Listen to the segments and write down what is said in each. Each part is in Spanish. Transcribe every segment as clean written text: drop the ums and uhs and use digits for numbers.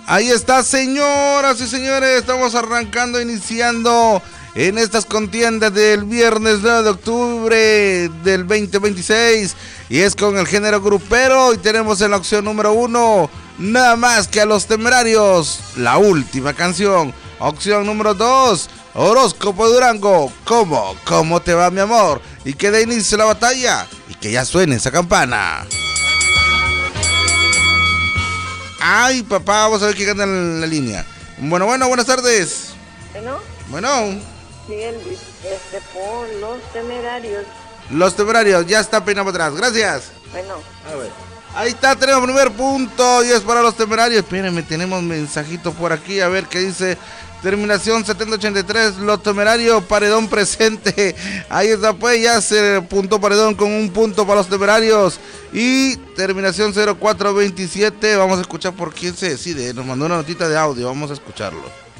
Ahí está, señoras y señores, estamos iniciando en estas contiendas del viernes 9 de octubre del 2026, y es con el género grupero, y tenemos en la opción número 1, nada más que a Los Temerarios, La Última Canción. Opción número 2, Horóscopo Durango, ¿Cómo te va, mi amor? Y que dé inicio la batalla, y que ya suene esa campana. Ay, papá, vamos a ver quién gana en la línea. Bueno, buenas tardes. Bueno. Miguel, por Los Temerarios. Los Temerarios, ya está peinado atrás, gracias. Bueno. A ver. Ahí está, tenemos primer punto y es para Los Temerarios. Espérenme, tenemos mensajito por aquí, a ver qué dice. Terminación 7083, Los Temerarios, Paredón presente. Ahí está, pues, ya se puntó Paredón con un punto para Los Temerarios. Y terminación 0427, vamos a escuchar por quién se decide. Nos mandó una notita de audio, vamos a escucharlo.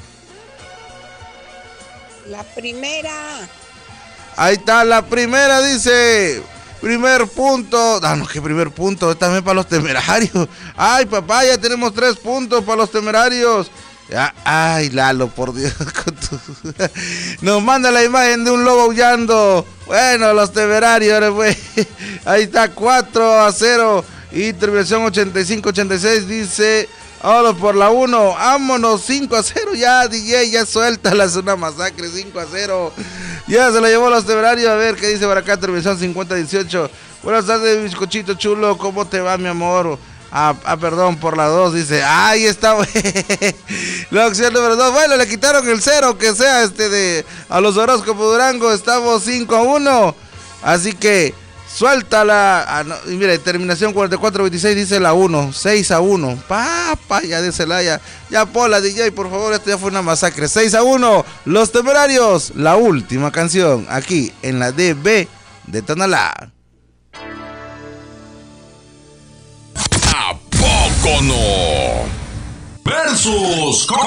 La primera. Ahí está, la primera dice... Primer punto. No, ¿qué primer punto? Esta vez para Los Temerarios. Ay, papá, ya tenemos 3 puntos para Los Temerarios. Ya, ay, Lalo, por Dios. Nos manda la imagen de un lobo aullando. Bueno, Los Temerarios, pues. Ahí está, 4-0. Y terminación 85-86 dice... Vámonos por la 1, vámonos, 5-0 ya, DJ, ya suéltala, es una masacre, 5-0. Ya se la llevó Los Temerarios, a ver qué dice por acá, terminación 50-18. Buenas tardes, bizcochito chulo, ¿cómo te va, mi amor? Perdón, por la 2, dice, ahí está, la opción número 2, bueno, le quitaron el 0, que sea a los Horóscopos Durango, estamos 5-1, así que... Suéltala. No, y mire, terminación 44-26 dice la 1, 6-1. Papá, ya de Celaya. Ya Pola, DJ, por favor, esto ya fue una masacre. 6-1. Los Temerarios, La Última Canción, aquí en la DB de Tonalá. ¿A poco no? Versus